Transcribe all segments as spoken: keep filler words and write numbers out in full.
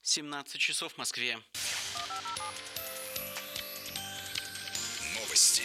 семнадцать часов в Москве. Новости.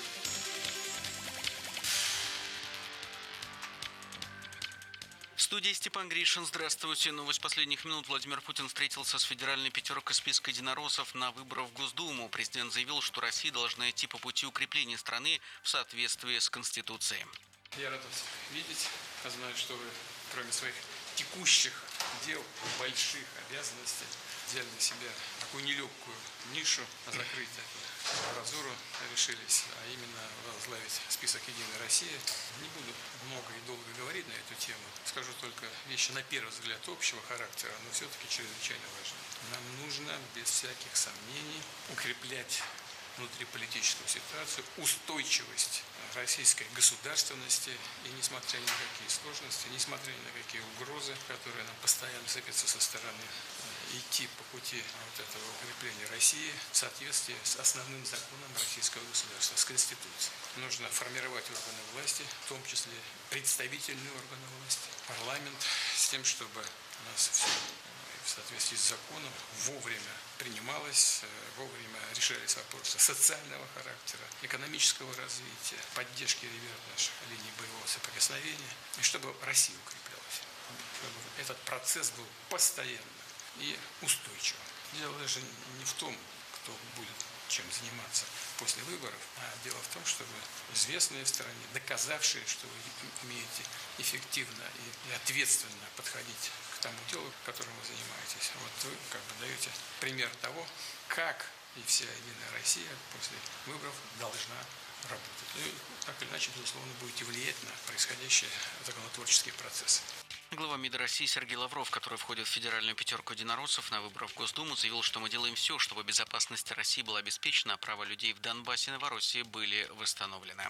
В студии Степан Гришин. Здравствуйте. Новость последних минут. Владимир Путин встретился с федеральной пятеркой списка единороссов на выборах в Госдуму. Президент заявил, что Россия должна идти по пути укрепления страны в соответствии с Конституцией. Я рад вас видеть. Я знаю, что вы, кроме своих текущих дел, больших обязанностей, взяли на себя такую нелегкую нишу, а закрыть эту разору решились, а именно возглавить список «Единой России». Не буду много и долго говорить на эту тему. Скажу только вещи, на первый взгляд, общего характера, но все-таки чрезвычайно важны. Нам нужно, без всяких сомнений, укреплять внутриполитическую ситуацию, устойчивость российской государственности, и несмотря ни на какие сложности, несмотря ни на какие угрозы, которые нам постоянно сыпятся со стороны, идти по пути вот этого укрепления России в соответствии с основным законом российского государства, с Конституцией. Нужно формировать органы власти, в том числе представительные органы власти, парламент, с тем, чтобы у нас все в соответствии с законом вовремя принималось, вовремя решались вопросы социального характера, экономического развития, поддержки ребят наших линий боевого соприкосновения, и чтобы Россия укреплялась, чтобы этот процесс был постоянным и устойчивым. Дело даже не в том, кто будет чем заниматься после выборов, а дело в том, чтобы известные в стране, доказавшие, что вы умеете эффективно и ответственно подходить к тому делу, которым вы занимаетесь. Вот вы как бы даете пример того, как и вся Единая Россия после выборов должна работать. И так или иначе, безусловно, будете влиять на происходящие законотворческие процессы. Глава МИДа России Сергей Лавров, который входит в федеральную пятерку единороссов на выборах в Госдуму, заявил, что мы делаем все, чтобы безопасность России была обеспечена, а права людей в Донбассе и Новороссии были восстановлены.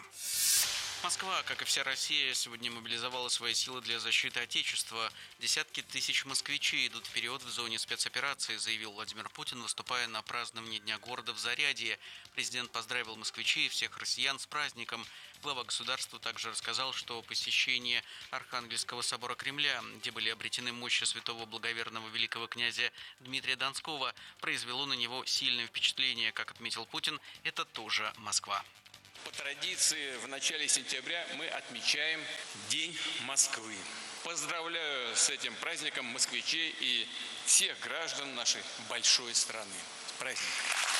Москва, как и вся Россия, сегодня мобилизовала свои силы для защиты Отечества. Десятки тысяч москвичей идут вперед в зоне спецоперации, заявил Владимир Путин, выступая на праздновании Дня города в Зарядье. Президент поздравил москвичей и всех россиян с праздником. Глава государства также рассказал, что посещение Архангельского собора Кремля, где были обретены мощи святого благоверного великого князя Дмитрия Донского, произвело на него сильное впечатление. Как отметил Путин, это тоже Москва. По традиции, в начале сентября мы отмечаем День Москвы. Поздравляю с этим праздником москвичей и всех граждан нашей большой страны. С праздником!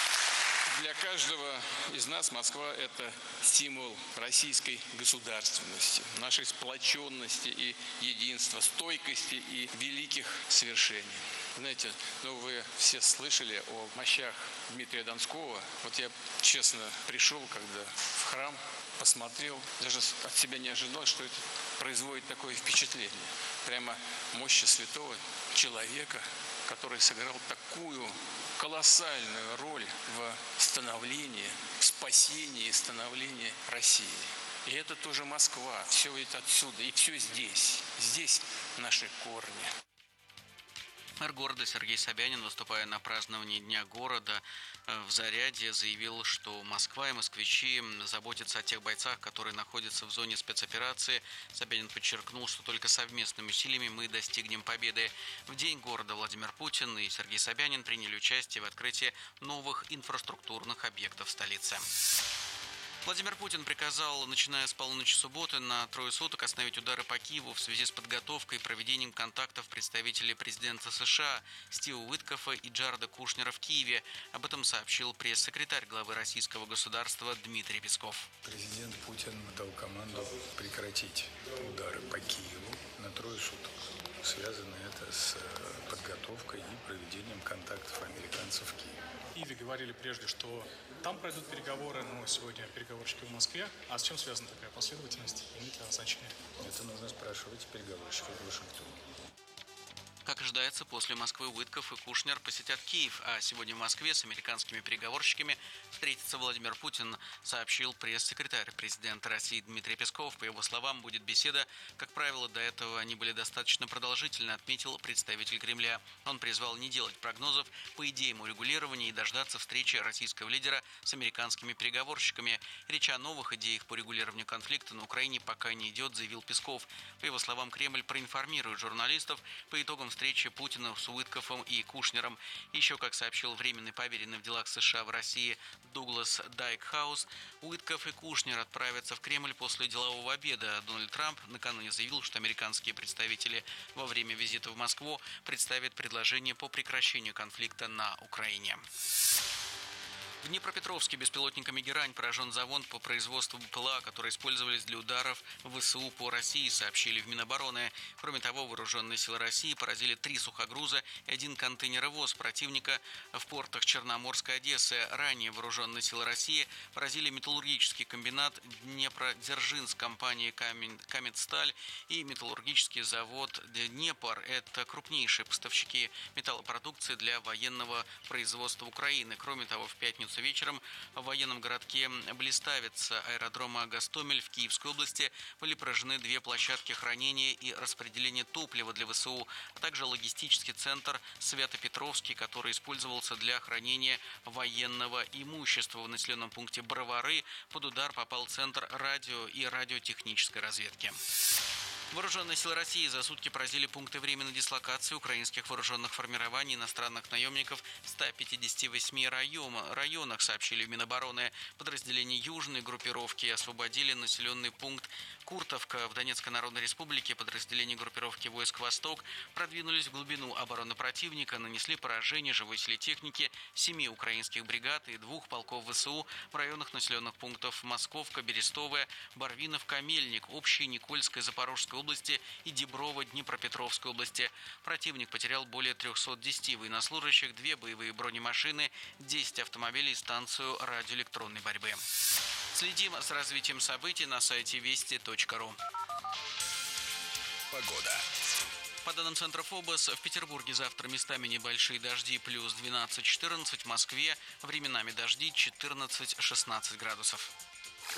Для каждого из нас Москва – это символ российской государственности, нашей сплоченности и единства, стойкости и великих свершений. Знаете, ну вы все слышали о мощах Дмитрия Донского. Вот я, честно, пришел, когда в храм, посмотрел, даже от себя не ожидал, что это производит такое впечатление. Прямо мощи святого человека, который сыграл такую колоссальную роль в становлении, в спасении и становлении России. И это тоже Москва, все это отсюда, и все здесь. Здесь наши корни. Мэр города Сергей Собянин, выступая на праздновании Дня города в Зарядье, заявил, что Москва и москвичи заботятся о тех бойцах, которые находятся в зоне спецоперации. Собянин подчеркнул, что только совместными усилиями мы достигнем победы. В День города Владимир Путин и Сергей Собянин приняли участие в открытии новых инфраструктурных объектов столицы. Владимир Путин приказал, начиная с полуночи субботы, на трое суток остановить удары по Киеву в связи с подготовкой и проведением контактов представителей президента США Стива Уиткофа и Джареда Кушнера в Киеве. Об этом сообщил пресс-секретарь главы российского государства Дмитрий Песков. Президент Путин дал команду прекратить удары по Киеву на трое суток. Связано это с подготовкой и проведением контактов американцев в Киеве. В Киеве говорили прежде, что там пройдут переговоры, но сегодня переговорщики в Москве. А с чем связана такая последовательность? Имеет ли она значение? Это нужно спрашивать переговорщиков в Вашингтоне. Как ожидается, после Москвы Уиткоф и Кушнер посетят Киев, а сегодня в Москве с американскими переговорщиками встретится Владимир Путин, сообщил пресс-секретарь президента России Дмитрий Песков. По его словам, будет беседа. Как правило, до этого они были достаточно продолжительны, отметил представитель Кремля. Он призвал не делать прогнозов по идеям урегулирования и дождаться встречи российского лидера с американскими переговорщиками. Речь о новых идеях по регулированию конфликта на Украине пока не идет, заявил Песков. По его словам, Кремль проинформирует журналистов по итогам встречи встрече Путина с Уиткофом и Кушнером. Еще, как сообщил временный поверенный в делах США в России Дуглас Дайкхаус, Уиткоф и Кушнер отправятся в Кремль после делового обеда. Дональд Трамп накануне заявил, что американские представители во время визита в Москву представят предложение по прекращению конфликта на Украине. В Днепропетровске беспилотниками «Герань» поражен завод по производству БПЛА, которые использовались для ударов ВСУ по России, сообщили в Минобороны. Кроме того, вооруженные силы России поразили три сухогруза и один контейнеровоз противника в портах Черноморской Одессы. Ранее вооруженные силы России поразили металлургический комбинат Днепродзержинск компании «Камедсталь» и металлургический завод «Днепр». Это крупнейшие поставщики металлопродукции для военного производства Украины. Кроме того, в пятницу вечером в военном городке Блиставица аэродрома Гостомель в Киевской области были поражены две площадки хранения и распределения топлива для ВСУ, а также логистический центр Свято-Петровский, который использовался для хранения военного имущества. В населенном пункте Бровары под удар попал центр радио и радиотехнической разведки. Вооруженные силы России за сутки поразили пункты временной дислокации украинских вооруженных формирований иностранных наемников в ста пятидесяти восьми районах, сообщили в Минобороны. Подразделения южной группировки освободили населенный пункт Куртовка в Донецкой Народной Республике. Подразделения группировки войск «Восток» продвинулись в глубину обороны противника, нанесли поражение живой силе техники семи украинских бригад и двух полков ВСУ в районах населенных пунктов Московка, Берестовая, Барвиновка, Мельник, Общей, Никольской, Запорожской области и Деброво Днепропетровской области. Противник потерял более трехсот десяти военнослужащих, две боевые бронемашины, десять автомобилей и станцию радиоэлектронной борьбы. Следим с развитием событий на сайте вести точка ру. Погода. По данным Центра ФОБОС, в Петербурге завтра местами небольшие дожди плюс двенадцать-четырнадцать, в Москве временами дожди четырнадцать-шестнадцать градусов.